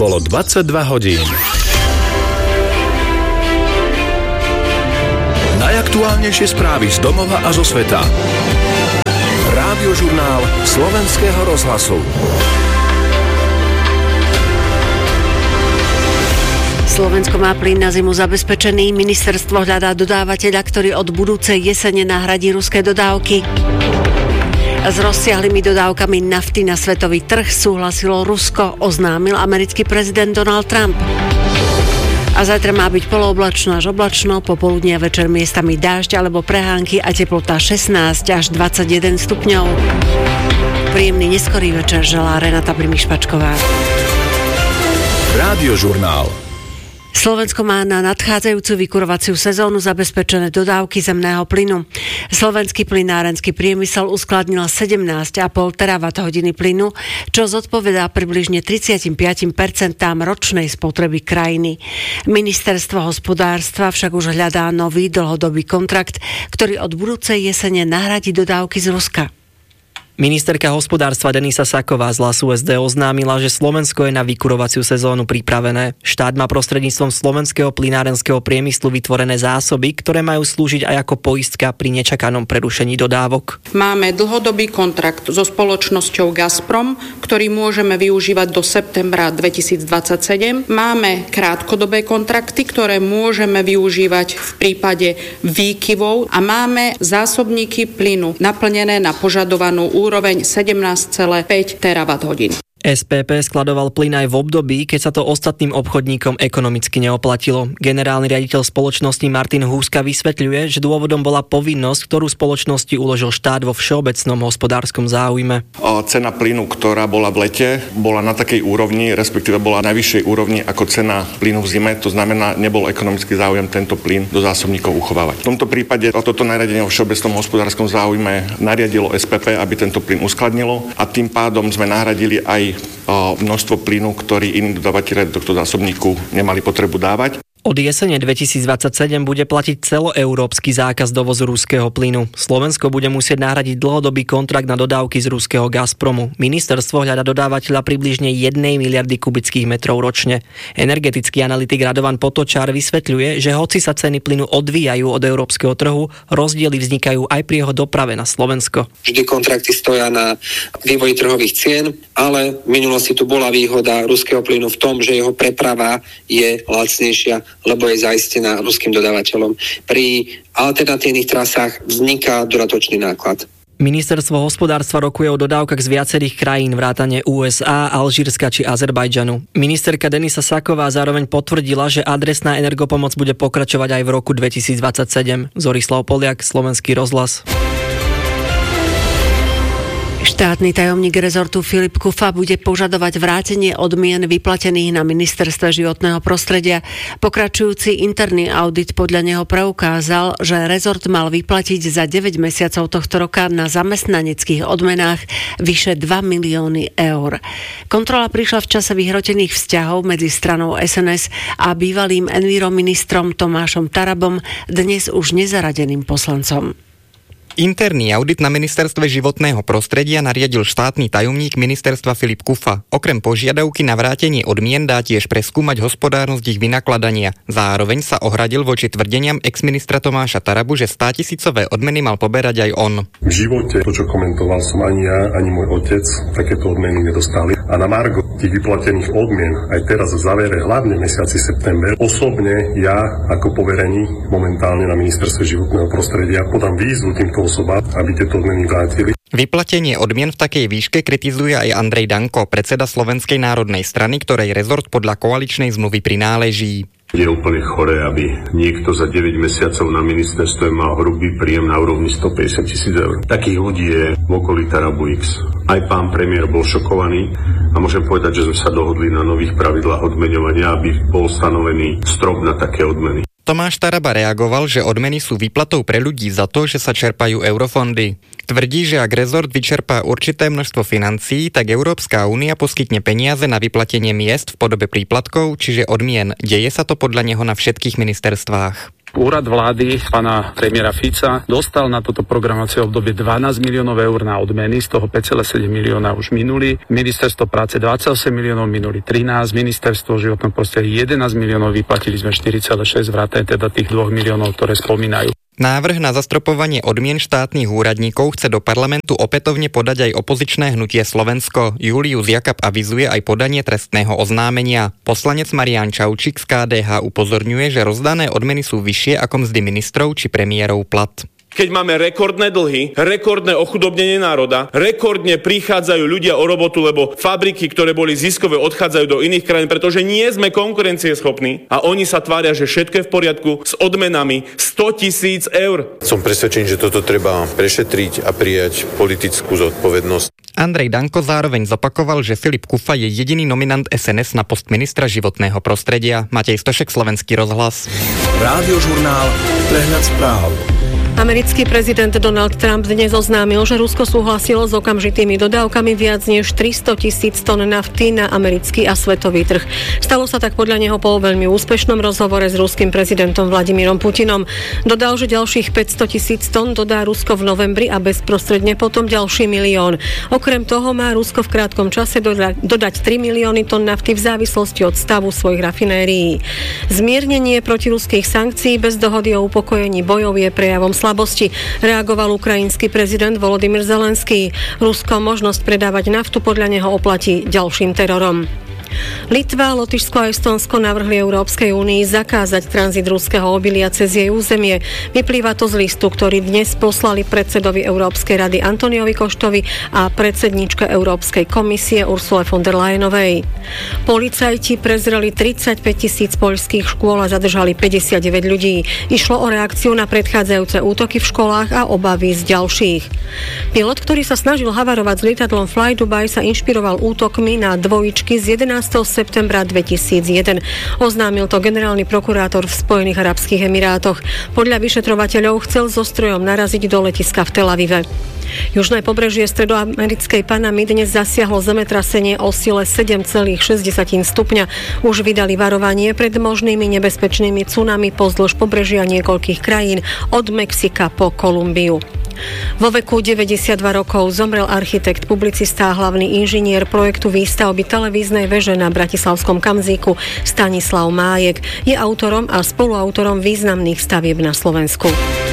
Bolo 22 hodín. Najaktuálnejšie správy z domova a zo sveta. Rádiožurnál Slovenského rozhlasu. Slovensko má plyn na zimu zabezpečený. Ministerstvo hľadá dodávateľa, ktorý od budúcej jesene nahradí ruské dodávky. S rozsiahlymi dodávkami nafty na svetový trh súhlasilo Rusko, oznámil americký prezident Donald Trump. A zajtra má byť polooblačno až oblačno, popoludne a večer miestami dážď alebo prehánky a teplota 16 až 21 stupňov. Príjemný neskorý večer želá Renata Brimišpačková. Rádiožurnál. Slovensko má na nadchádzajúcu vykurovaciu sezónu zabezpečené dodávky zemného plynu. Slovenský plynárenský priemysel uskladnil 17,5 terawatt-hodiny plynu, čo zodpovedá približne 35% ročnej spotreby krajiny. Ministerstvo hospodárstva však už hľadá nový dlhodobý kontrakt, ktorý od budúcej jesene nahradí dodávky z Ruska. Ministerka hospodárstva Denisa Saková z Hlasu SD oznámila, že Slovensko je na vykurovaciu sezónu pripravené. Štát má prostredníctvom slovenského plynárenského priemyslu vytvorené zásoby, ktoré majú slúžiť aj ako poistka pri nečakanom prerušení dodávok. Máme dlhodobý kontrakt so spoločnosťou Gazprom, ktorý môžeme využívať do septembra 2027. Máme krátkodobé kontrakty, ktoré môžeme využívať v prípade výkyvov a máme zásobníky plynu naplnené na požadovanú úroveň 17,5 terawatt-hodín. SPP skladoval plyn aj v období, keď sa to ostatným obchodníkom ekonomicky neoplatilo. Generálny riaditeľ spoločnosti Martin Húska vysvetľuje, že dôvodom bola povinnosť, ktorú spoločnosti uložil štát vo všeobecnom hospodárskom záujme. Cena plynu, ktorá bola v lete, bola na takej úrovni, respektíve bola na vyššej úrovni ako cena plynu v zime, to znamená, nebol ekonomický záujem tento plyn do zásobníkov uchovávať. V tomto prípade toto nariadenie vo všeobecnom hospodárskom záujme nariadilo SPP, aby tento plyn uskladnilo a tým pádom sme nahradili aj množstvo plynu, ktorý iní dodavatelia do tohto zásobníku nemali potrebu dávať. Od jesene 2027 bude platiť celoeurópsky zákaz dovozu ruského plynu. Slovensko bude musieť nahradiť dlhodobý kontrakt na dodávky z ruského Gazpromu. Ministerstvo hľada dodávateľa približne 1 miliardy kubických metrov ročne. Energetický analytik Radovan Potočár vysvetľuje, že hoci sa ceny plynu odvíjajú od európskeho trhu, rozdiely vznikajú aj pri jeho doprave na Slovensko. Vždy kontrakty stoja na vývoji trhových cien, ale v minulosti tu bola výhoda ruského plynu v tom, že jeho preprava je lacnejšia, lebo je zaistená ruským dodávateľom. Pri alternatívnych trasách vzniká dodatočný náklad. Ministerstvo hospodárstva rokuje o dodávkach z viacerých krajín vrátane USA, Alžírska či Azerbajdžanu. Ministerka Denisa Saková zároveň potvrdila, že adresná energopomoc bude pokračovať aj v roku 2027. Zorislav Poliak, Slovenský rozhlas. Štátny tajomník rezortu Filip Kufa bude požadovať vrátenie odmien vyplatených na ministerstve životného prostredia. Pokračujúci interný audit podľa neho preukázal, že rezort mal vyplatiť za 9 mesiacov tohto roka na zamestnaneckých odmenách vyše 2 milióny eur. Kontrola prišla v čase vyhrotených vzťahov medzi stranou SNS a bývalým enviroministrom Tomášom Tarabom, dnes už nezaradeným poslancom. Interný audit na ministerstve životného prostredia nariadil štátny tajomník ministerstva Filip Kufa. Okrem požiadavky na vrátenie odmien dá tiež preskúmať hospodárnosť ich vynakladania. Zároveň sa ohradil voči tvrdeniam exministra Tomáša Tarabu, že 100-tisícové odmeny mal poberať aj on. V živote, to čo komentoval som, ani ja, ani môj otec takéto odmeny nedostali. A na margo tých vyplatených odmien aj teraz v závere, hlavne v mesiaci september, osobne ja ako poverený momentálne na ministerstve životného prostredia podám výzvu týmto osobám, aby tieto odmeny vrátili. Vyplatenie odmien v takej výške kritizuje aj Andrej Danko, predseda Slovenskej národnej strany, ktorej rezort podľa koaličnej zmluvy prináleží. Je úplne choré, aby niekto za 9 mesiacov na ministerstve mal hrubý príjem na úrovni 150 000 eur. Takých ľudí je v okolí Tarabu X. Aj pán premiér bol šokovaný a môžem povedať, že sme sa dohodli na nových pravidlách odmeňovania, aby bol stanovený strop na také odmeny. Tomáš Taraba reagoval, že odmeny sú výplatou pre ľudí za to, že sa čerpajú eurofondy. Tvrdí, že ak rezort vyčerpá určité množstvo financií, tak Európska únia poskytne peniaze na vyplatenie miest v podobe príplatkov, čiže odmien. Deje sa to podľa neho na všetkých ministerstvách. Úrad vlády pána premiéra Fica dostal na toto programovacie obdobie 12 miliónov eur na odmeny, z toho 5,7 milióna už minuli. Ministerstvo práce 28 miliónov, minuli 13, Ministerstvo životného prostredia 11 miliónov, vyplatili sme 4,6 vrátane teda tých 2 miliónov, ktoré spomínajú. Návrh na zastropovanie odmien štátnych úradníkov chce do parlamentu opätovne podať aj opozičné hnutie Slovensko. Julius Jakab avizuje aj podanie trestného oznámenia. Poslanec Marián Čaučík z KDH upozorňuje, že rozdané odmeny sú vyššie ako mzdy ministrov či premiérov plat. Keď máme rekordné dlhy, rekordné ochudobnenie národa, rekordne prichádzajú ľudia o robotu, lebo fabriky, ktoré boli ziskové, odchádzajú do iných krajín, pretože nie sme konkurencieschopní a oni sa tvária, že všetko je v poriadku s odmenami 100 000 eur. Som presvedčený, že toto treba prešetriť a prijať politickú zodpovednosť. Andrej Danko zároveň zopakoval, že Filip Kufa je jediný nominant SNS na post ministra životného prostredia. Matej Stošek, Slovenský rozhlas. Rádiožurnál Prehľad správ. Americký prezident Donald Trump dnes oznámil, že Rusko súhlasilo s okamžitými dodávkami viac než 300 000 tón nafty na americký a svetový trh. Stalo sa tak podľa neho po veľmi úspešnom rozhovore s ruským prezidentom Vladimírom Putinom. Dodal, že ďalších 500 000 tón dodá Rusko v novembri a bezprostredne potom ďalší 1 milión. Okrem toho má Rusko v krátkom čase dodať 3 milióny tón nafty v závislosti od stavu svojich rafinérií. Zmiernenie protiruských sankcií bez dohody o upokojení bojov je prejavom slabosti, reagoval ukrajinský prezident Volodymyr Zelenský. Rusko možnosť predávať naftu podľa neho oplatí ďalším terorom. Litva, Lotyšsko a Estónsko navrhli Európskej únii zakázať tranzit ruského obilia cez jej územie. Vyplýva to z listu, ktorý dnes poslali predsedovi Európskej rady Antoniovi Koštovi a predsedníčke Európskej komisie Ursule von der Leyenovej. Policajti prezreli 35 000 poľských škôl a zadržali 59 ľudí. Išlo o reakciu na predchádzajúce útoky v školách a obavy z ďalších. Pilot, ktorý sa snažil havarovať s lietadlom Fly Dubai, sa inšpiroval útokmi na dvojičky z 11. septembra 2001. Oznámil to generálny prokurátor v Spojených arabských emirátoch. Podľa vyšetrovateľov chcel so strojom naraziť do letiska v Tel Avive. Južné pobrežie stredoamerickej Panamy dnes zasiahlo zemetrasenie o sile 7,6 stupňa. Už vydali varovanie pred možnými nebezpečnými tsunami pozdĺž pobrežia niekoľkých krajín od Mexika po Kolumbiu. Vo veku 92 rokov zomrel architekt, publicista a hlavný inžinier projektu výstavby televíznej veže na Bratislavskom Kamzíku Stanislav Májek. Je autorom a spoluautorom významných stavieb na Slovensku.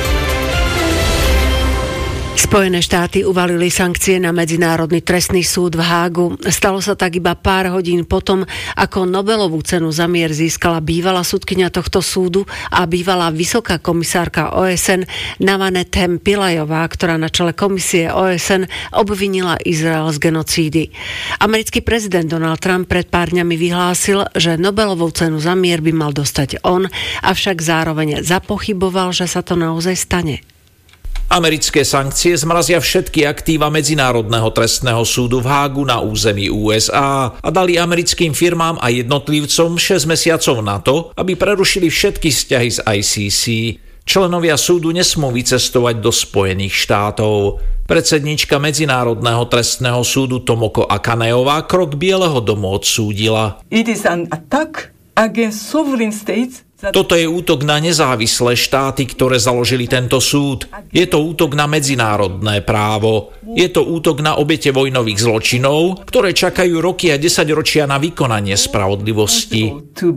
Spojené štáty uvalili sankcie na Medzinárodný trestný súd v Hágu. Stalo sa tak iba pár hodín potom, ako Nobelovú cenu za mier získala bývalá sudkyňa tohto súdu a bývalá vysoká komisárka OSN Navanetem Pilajová, ktorá na čele komisie OSN obvinila Izrael z genocídy. Americký prezident Donald Trump pred pár dňami vyhlásil, že Nobelovú cenu za mier by mal dostať on, avšak zároveň zapochyboval, že sa to naozaj stane. Americké sankcie zmrazia všetky aktíva Medzinárodného trestného súdu v Hágu na území USA a dali americkým firmám a jednotlivcom 6 mesiacov na to, aby prerušili všetky vzťahy z ICC. Členovia súdu nesmú vycestovať do Spojených štátov. Predsedníčka Medzinárodného trestného súdu Tomoko Akaneová krok Bieleho domu odsúdila. It is an attack against sovereign states. Toto je útok na nezávislé štáty, ktoré založili tento súd. Je to útok na medzinárodné právo. Je to útok na obete vojnových zločinov, ktoré čakajú roky a 10 ročia na vykonanie spravodlivosti.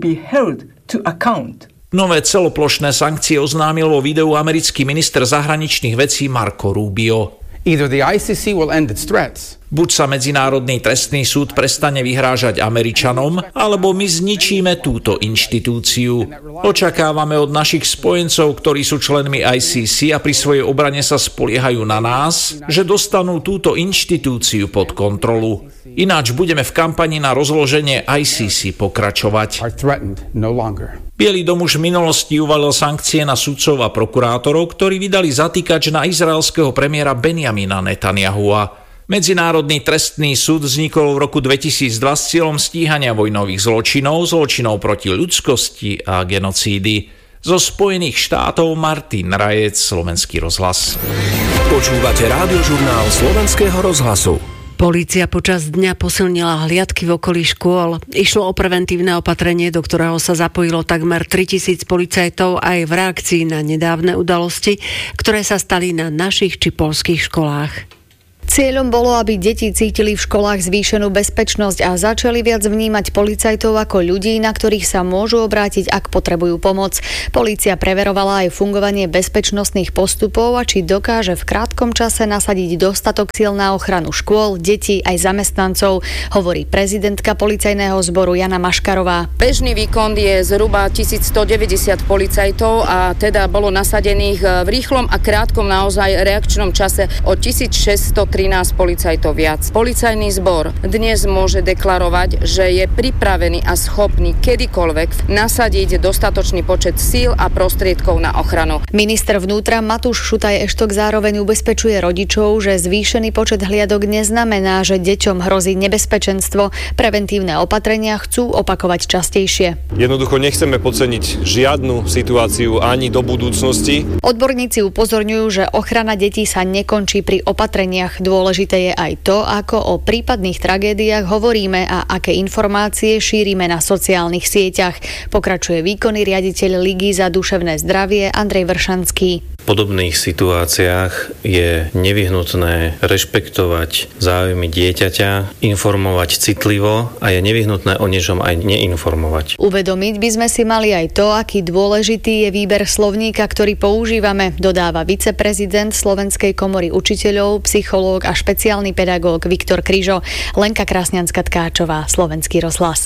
Nové celoplošné sankcie oznámil vo videu americký minister zahraničných vecí Marco Rubio. Either the ICC will end its threats. Buď sa Medzinárodný trestný súd prestane vyhrážať Američanom, alebo my zničíme túto inštitúciu. Očakávame od našich spojencov, ktorí sú členmi ICC a pri svojej obrane sa spoliehajú na nás, že dostanú túto inštitúciu pod kontrolu. Ináč budeme v kampani na rozloženie ICC pokračovať. Bielý dom už v minulosti uvalil sankcie na sudcov a prokurátorov, ktorí vydali zatýkač na izraelského premiéra Benjamina Netanyahua. Medzinárodný trestný súd vznikol v roku 2002 s cieľom stíhania vojnových zločinov, zločinov proti ľudskosti a genocídy. Zo Spojených štátov Martin Rajec, Slovenský rozhlas. Počúvate rádiožurnál Slovenského rozhlasu. Polícia počas dňa posilnila hliadky v okolí škôl. Išlo o preventívne opatrenie, do ktorého sa zapojilo takmer 3000 policajtov aj v reakcii na nedávne udalosti, ktoré sa stali na našich či poľských školách. Cieľom bolo, aby deti cítili v školách zvýšenú bezpečnosť a začali viac vnímať policajtov ako ľudí, na ktorých sa môžu obrátiť, ak potrebujú pomoc. Polícia preverovala aj fungovanie bezpečnostných postupov a či dokáže v krátkom čase nasadiť dostatok síl na ochranu škôl, detí aj zamestnancov, hovorí prezidentka policajného zboru Jana Maškarová. Bežný výkon je zhruba 1190 policajtov a teda bolo nasadených v rýchlom a krátkom naozaj reakčnom čase o 1613 policajtov viac. Policajný zbor dnes môže deklarovať, že je pripravený a schopný kedykoľvek nasadiť dostatočný počet síl a prostriedkov na ochranu. Minister vnútra Matúš Šutaj-Eštok zároveň ubezpečuje rodičov, že zvýšený počet hliadok neznamená, že deťom hrozí nebezpečenstvo. Preventívne opatrenia chcú opakovať častejšie. Jednoducho nechceme podceniť žiadnu situáciu ani do budúcnosti. Odborníci upozorňujú, že ochrana detí sa nekončí pri opatreniach. Dôležité je aj to, ako o prípadných tragédiách hovoríme a aké informácie šírime na sociálnych sieťach. Pokračuje výkonný riaditeľ Ligy za duševné zdravie Andrej Vršanský. V podobných situáciách je nevyhnutné rešpektovať záujmy dieťaťa, informovať citlivo a je nevyhnutné o niečom aj neinformovať. Uvedomiť by sme si mali aj to, aký dôležitý je výber slovníka, ktorý používame, dodáva viceprezident Slovenskej komory učiteľov, psychológ a špeciálny pedagóg Viktor Kryžo. Lenka Krásňanská-Tkáčová, Slovenský rozhlas.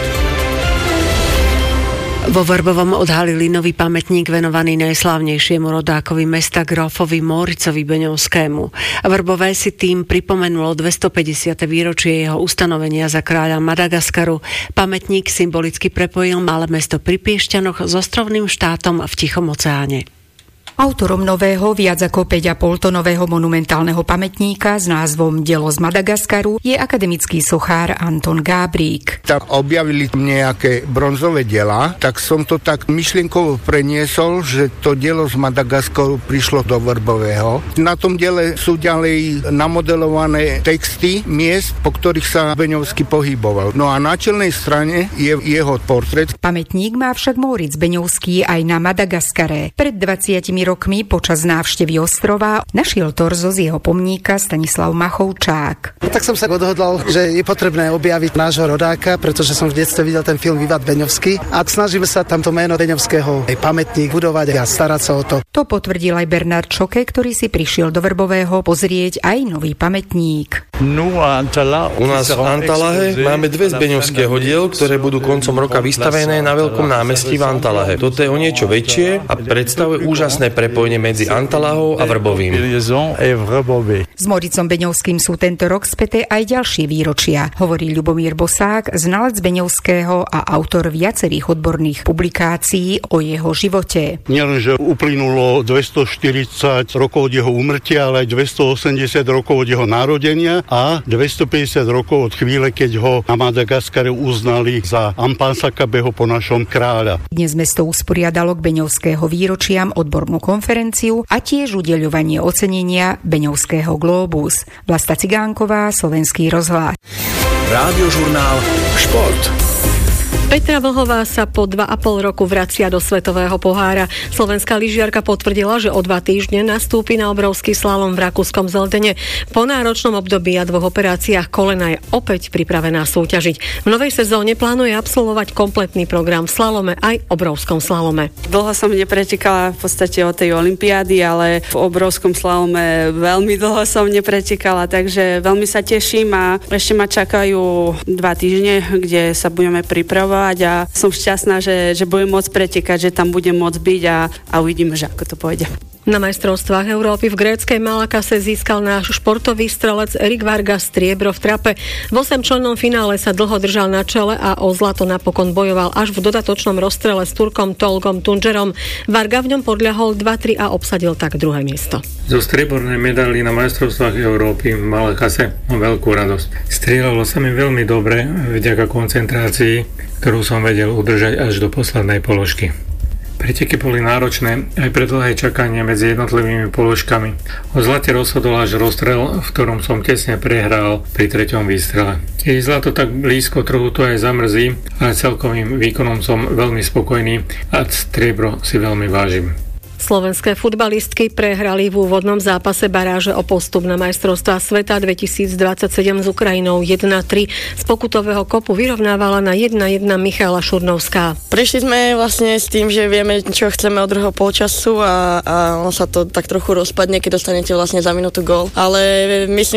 Vo Vrbovom odhalili nový pamätník venovaný najslávnejšiemu rodákovi mesta Grófovi Móricovi Beňovskému. Vrbové si tým pripomenulo 250. výročie jeho ustanovenia za kráľa Madagaskaru. Pamätník symbolicky prepojil malé mesto pri Piešťanoch s ostrovným štátom v Tichom oceáne. Autorom nového, viac ako 5,5-tonového monumentálneho pamätníka s názvom Dielo z Madagaskaru je akademický sochár Anton Gábrík. Tam objavili nejaké bronzové diela, tak som to tak myšlienkovo preniesol, že to dielo z Madagaskaru prišlo do Vrbového. Na tom diele sú ďalej namodelované texty miest, po ktorých sa Beňovský pohyboval. No a na čelnej strane je jeho portrét. Pamätník má však Móric Beňovský aj na Madagaskare. Pred 20 rokmi počas návštevy ostrova našiel torzo z jeho pomníka Stanislav Machovčák. Tak som sa odhodlal, že je potrebné objaviť nášho rodáka, pretože som v detstve videl ten film Vivat Beňovský a snažíme sa tamto meno Beňovského aj pamätník budovať a starať sa o to. To potvrdil aj Bernard Čoke, ktorý si prišiel do Vrbového pozrieť aj nový pamätník. U nás v Antalahe máme dve z Beňovského diel, ktoré budú koncom roka vystavené na Veľkom námestí v Antalahe. Toto je o niečo väčšie a predstavuje úžasné prepojenie medzi Antalahou a Vrbovým. S Móricom Beňovským sú tento rok späté aj ďalšie výročia, hovorí Ľubomír Bosák, znalec Beňovského a autor viacerých odborných publikácií o jeho živote. Nielenže uplynulo 240 rokov od jeho úmrtia, ale aj 280 rokov od jeho narodenia a 250 rokov od chvíle, keď ho na Madagaskare uznali za Ampansakabeho po našom kráľa. Dnes mesto usporiadalo k Beňovského výročiam odbornú konferenciu a tiež udeľovanie ocenenia Beňovského Glóbus. Vlasta Cigánková, Slovenský rozhlas. Rádiožurnál Šport. Petra Vlhová sa po 2,5 roku vracia do svetového pohára. Slovenská lyžiarka potvrdila, že o 2 týždne nastúpi na obrovský slalom v rakúskom Zeldene. Po náročnom období a 2 operáciách kolena je opäť pripravená súťažiť. V novej sezóne plánuje absolvovať kompletný program v slalome aj obrovskom slalome. Dlho som nepretekala v podstate od tej olympiády, ale v obrovskom slalome veľmi dlho som nepretekala, takže veľmi sa teším a ešte ma čakajú 2 týždne, kde sa budeme pripravovať a som šťastná, že budem môcť pretekať, že tam budem môcť byť a uvidíme, že ako to pôjde. Na majstrovstvách Európy v gréckej Malakase získal náš športový strelec Erik Vargas striebro v trape. V 8-člennom finále sa dlho držal na čele a o zlato napokon bojoval až v dodatočnom rozstrele s Turkom Tolgom Tunžerom. Varga v ňom podľahol 2-3 a obsadil tak 2. miesto. Zo striebornej medaily na majstrovstvách Európy v Malakase mám veľkú radosť. Strieľalo sa mi veľmi dobre vďaka koncentrácii, ktorú som vedel udržať až do poslednej položky. Preteky boli náročné aj pre dlhé čakanie medzi jednotlivými položkami. O zlate rozhodol až rozstrel, v ktorom som tesne prehral pri 3. výstrele. Keď zlato tak blízko, trochu to aj zamrzí, ale celkovým výkonom som veľmi spokojný a striebro si veľmi vážim. Slovenské futbalistky prehrali v úvodnom zápase baráže o postup na majstrovstvá sveta 2027 s Ukrajinou 1-3. Z pokutového kopu vyrovnávala na 1-1 Michála Šurnovská. Prišli sme vlastne s tým, že vieme, čo chceme od druhého polčasu a ono sa to tak trochu rozpadne, keď dostanete vlastne za minútu gól. Ale myslím,